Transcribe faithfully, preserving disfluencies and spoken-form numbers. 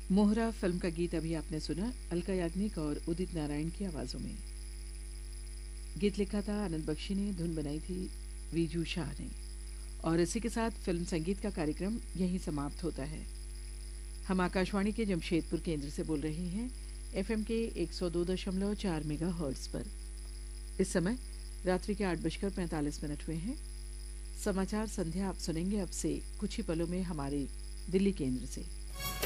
मोहरा फिल्म का गीत अभी आपने सुना अलका याग्निक और उदित नारायण की आवाजों में। गीत लिखा था आनंद बख्शी ने, धुन बनाई थी वीजू शाह ने। और इसी के साथ फिल्म संगीत का कार्यक्रम यहीं समाप्त होता है। हम आकाशवाणी के जमशेदपुर केंद्र से बोल रहे हैं एफएम के एक सौ दो दशमलव चार मेगा हर्ट्ज पर। इस समय रात्रि के आठ बजकर पैंतालीस मिनट हुए हैं। समाचार संध्या आप सुनेंगे अब से कुछ ही पलों में हमारे दिल्ली केंद्र से।